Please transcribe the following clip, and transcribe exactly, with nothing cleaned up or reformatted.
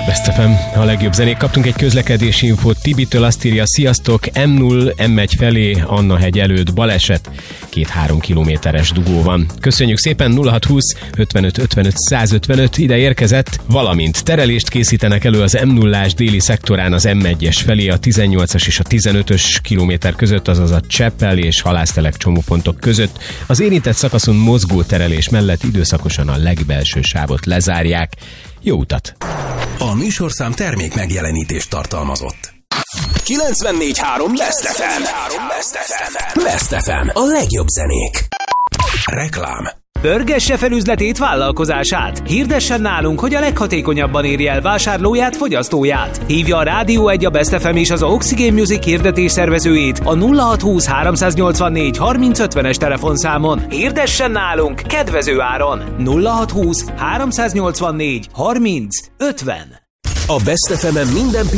Best ef em, a legjobb zenék. Kaptunk egy közlekedési infót Tibitől, azt írja: sziasztok, em nulla em egy felé, Anna hegy előtt baleset, két-három kilométeres dugó van. Köszönjük szépen. Nulla hat húsz ötvenöt ötvenöt százötvenöt ide érkezett, valamint terelést készítenek elő az em nullás déli szektorán az em egyes felé a tizennyolcas és a tizenötös kilométer között, azaz a Cseppel és Halásztelek csomópontok között. Az érintett szakaszon mozgó terelés mellett időszakosan a legbelső sávot lezárják. Jó utat! A műsorszám termék megjelenítést tartalmazott. kilencvennégy három Best ef em. Best ef em. A legjobb zenék. Reklám. Pörgesse fel üzletét, vállalkozását. Hirdessen nálunk, hogy a leghatékonyabban érje el vásárlóját, fogyasztóját. Hívja a Rádió egy, a Best ef em és az Oxygen Music hirdetés szervezőjét a nulla hat húsz háromszáznyolcvannégy harminc ötvenes telefonszámon. Hirdessen nálunk kedvező áron. nulla hat húsz háromszáznyolcvannégy harminc ötven. A Best ef em-en minden